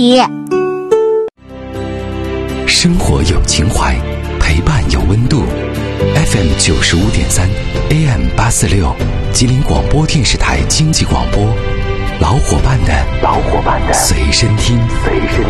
题。 生活有情怀，陪伴有温度。FM 95.3 AM 846，吉林广播电视台经济广播，老伙伴的随身听。